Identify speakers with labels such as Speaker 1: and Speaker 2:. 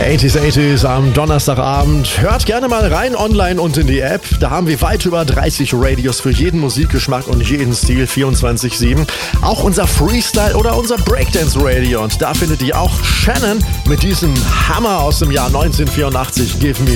Speaker 1: 80s am Donnerstagabend. Hört gerne mal rein online und in die App. Da haben wir weit über 30 Radios für jeden Musikgeschmack und jeden Stil 24/7. Auch unser Freestyle oder unser Breakdance Radio. Und da findet ihr auch Shannon mit diesem Hammer aus dem Jahr 1984, Give Me